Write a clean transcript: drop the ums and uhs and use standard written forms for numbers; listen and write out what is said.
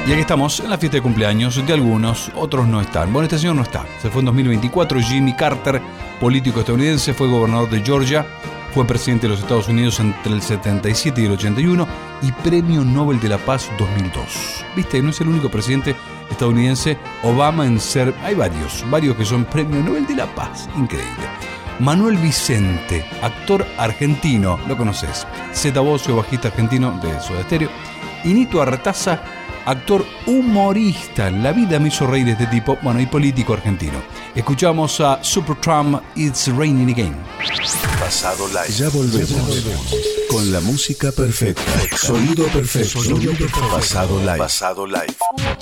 Y aquí estamos en la fiesta de cumpleaños de algunos, otros no están. Bueno, este señor no está. Se fue en 2024. Jimmy Carter, político estadounidense, fue gobernador de Georgia, fue presidente de los Estados Unidos entre el 77 y el 81 y Premio Nobel de la Paz 2002. Viste, no es el único presidente estadounidense, Obama, en ser. Hay varios que son Premio Nobel de la Paz. Increíble. Manuel Vicente, actor argentino, lo conoces. Zeta Bosio, bajista argentino de Soda Stereo. Y Nito Artaza, actor humorista. La vida me hizo reír este tipo, bueno, y político argentino. Escuchamos a Supertramp, It's Raining Again. Pasado Live. Ya volvemos. Con la música perfecta. Sonido perfecto. Pasado Live.